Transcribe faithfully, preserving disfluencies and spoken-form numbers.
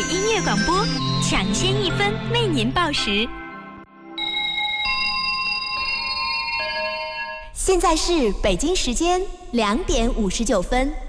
音乐广播，抢先一分为您报时。 现在是北京时间两点五十九分。